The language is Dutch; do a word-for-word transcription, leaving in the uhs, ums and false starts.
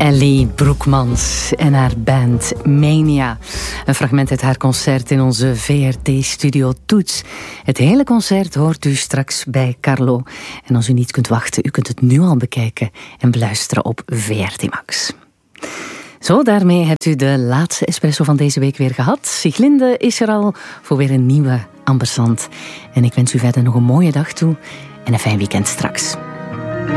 Ellie Broekmans en haar band Mania. Een fragment uit haar concert in onze V R T-studio Toets. Het hele concert hoort u straks bij Carlo. En als u niet kunt wachten, u kunt het nu al bekijken en beluisteren op V R T Max. Zo, daarmee hebt u de laatste espresso van deze week weer gehad. Siglinde is er al voor weer een nieuwe ambersand. En ik wens u verder nog een mooie dag toe en een fijn weekend straks.